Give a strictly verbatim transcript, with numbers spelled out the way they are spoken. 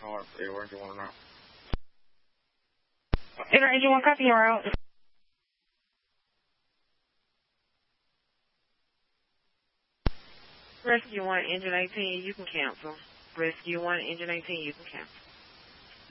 call for Edward. You want to know? Edward, engine one, copy your route. Rescue one, engine eighteen, you can cancel. Rescue one, engine eighteen, you can cancel.